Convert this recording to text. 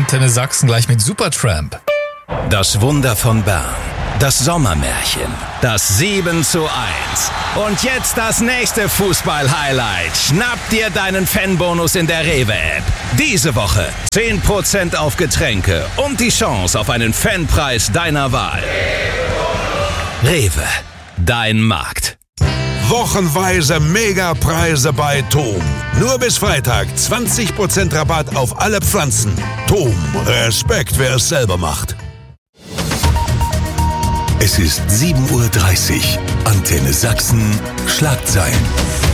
Antenne Sachsen gleich mit Supertramp. Das Wunder von Bern. Das Sommermärchen. Das 7:1. Und jetzt das nächste Fußball-Highlight. Schnapp dir deinen Fanbonus in der Rewe-App. Diese Woche 10% auf Getränke und die Chance auf einen Fanpreis deiner Wahl. Rewe, dein Markt. Wochenweise Megapreise bei TOM. Nur bis Freitag 20% Rabatt auf alle Pflanzen. TOM, Respekt, wer es selber macht. Es ist 7:30 Uhr. Antenne Sachsen, Schlagzeilen.